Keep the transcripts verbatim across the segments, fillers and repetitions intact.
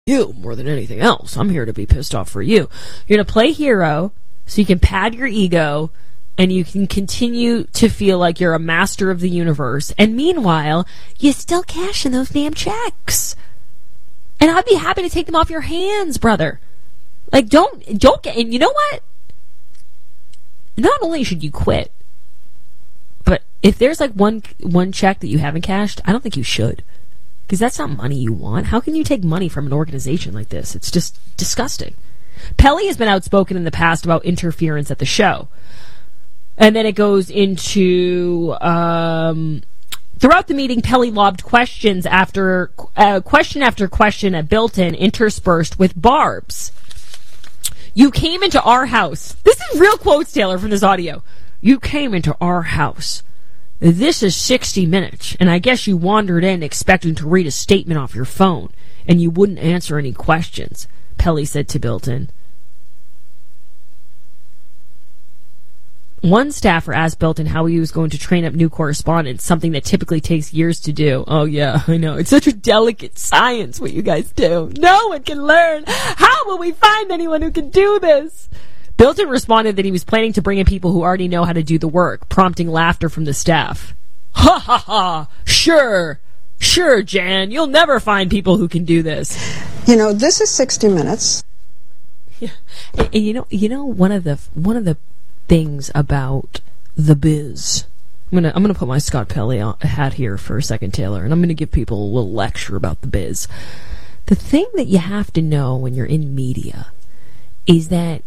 you more than anything else. I'm here to be pissed off for you. You're going to play hero so you can pad your ego and you can continue to feel like you're a master of the universe. And meanwhile, you still cash in those damn checks. And I'd be happy to take them off your hands, brother. Like, don't, don't get, and you know what? Not only should you quit, but if there's like one, one check that you haven't cashed, I don't think you should. Because that's not money you want. How can you take money from an organization like this? It's just disgusting. Pelly has been outspoken in the past about interference at the show. And then it goes into, um, throughout the meeting, Pelly lobbed questions after, uh, question after question at Bilton, interspersed with barbs. You came into our house. This is real quotes, Taylor, from this audio. You came into our house. This is sixty minutes, and I guess you wandered in expecting to read a statement off your phone, and you wouldn't answer any questions, Pelly said to Bilton. One staffer asked Bilton how he was going to train up new correspondents, something that typically takes years to do. Oh, yeah, I know. It's such a delicate science what you guys do. No one can learn. How will we find anyone who can do this? Bilton responded that he was planning to bring in people who already know how to do the work, prompting laughter from the staff. Ha ha ha! Sure, sure, Jan. You'll never find people who can do this. You know, this is sixty minutes. Yeah, and, and you know, you know, one of the one of the things about the biz. I'm gonna I'm gonna put my Scott Pelly hat here for a second, Taylor, and I'm gonna give people a little lecture about the biz. The thing that you have to know when you're in media is that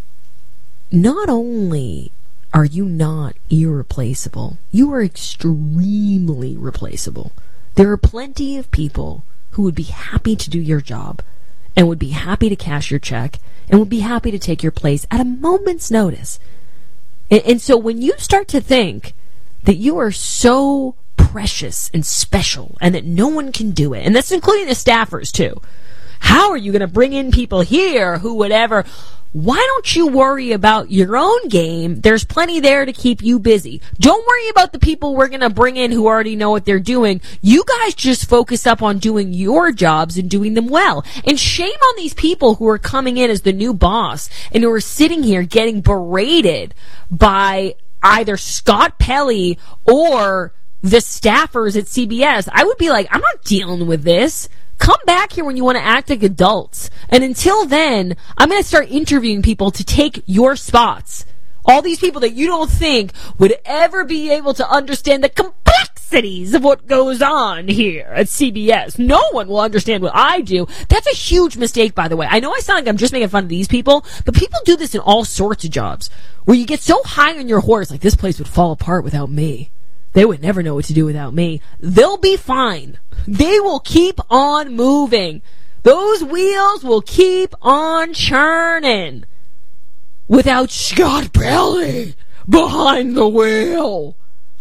not only are you not irreplaceable, you are extremely replaceable. There are plenty of people who would be happy to do your job and would be happy to cash your check and would be happy to take your place at a moment's notice. And, and so when you start to think that you are so precious and special and that no one can do it, and that's including the staffers too, how are you going to bring in people here who would ever... Why don't you worry about your own game? There's plenty there to keep you busy. Don't worry about the people we're going to bring in who already know what they're doing. You guys just focus up on doing your jobs and doing them well. And shame on these people who are coming in as the new boss and who are sitting here getting berated by either Scott Pelly or the staffers at C B S. I would be like, I'm not dealing with this. Come back here when you want to act like adults. And until then, I'm going to start interviewing people to take your spots. All these people that you don't think would ever be able to understand the complexities of what goes on here at C B S. No one will understand what I do. That's a huge mistake, by the way. I know I sound like I'm just making fun of these people, but people do this in all sorts of jobs where you get so high on your horse, like this place would fall apart without me. They would never know what to do without me. They'll be fine. They will keep on moving. Those wheels will keep on churning without Scott Pelly behind the wheel.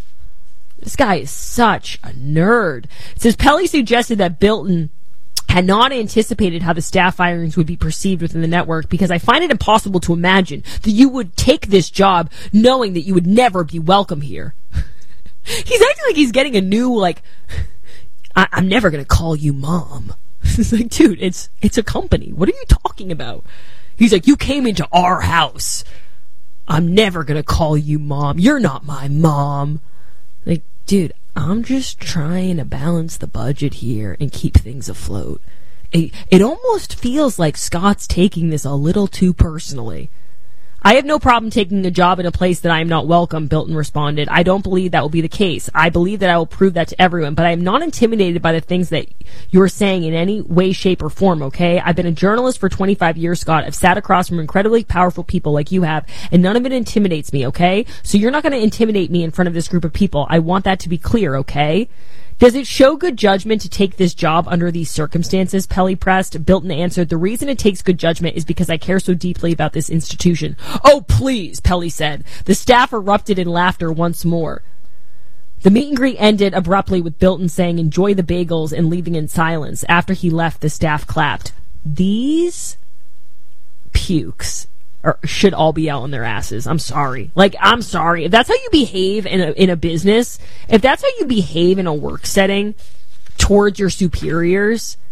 This guy is such a nerd. It says Pelly suggested that Bilton had not anticipated how the staff firings would be perceived within the network because I find it impossible to imagine that you would take this job knowing that you would never be welcome here. He's acting like he's getting a new, like, I- I'm never going to call you mom. It's like, dude, it's it's a company. What are you talking about? He's like, you came into our house. I'm never going to call you mom. You're not my mom. Like, dude, I'm just trying to balance the budget here and keep things afloat. It, it almost feels like Scott's taking this a little too personally. I have no problem taking a job in a place that I am not welcome, Bilton responded. I don't believe that will be the case. I believe that I will prove that to everyone, but I am not intimidated by the things that you're saying in any way, shape, or form, okay? I've been a journalist for twenty-five years, Scott. I've sat across from incredibly powerful people like you have, and none of it intimidates me, okay? So you're not going to intimidate me in front of this group of people. I want that to be clear, okay? Does it show good judgment to take this job under these circumstances? Pelly pressed. Bilton answered, the reason it takes good judgment is because I care so deeply about this institution. Oh, please, Pelly said. The staff erupted in laughter once more. The meet and greet ended abruptly with Bilton saying, enjoy the bagels, and leaving in silence. After he left, the staff clapped. These pukes Or should all be out on their asses. I'm sorry. Like, I'm sorry. If that's how you behave in a, in a business, if that's how you behave in a work setting towards your superiors,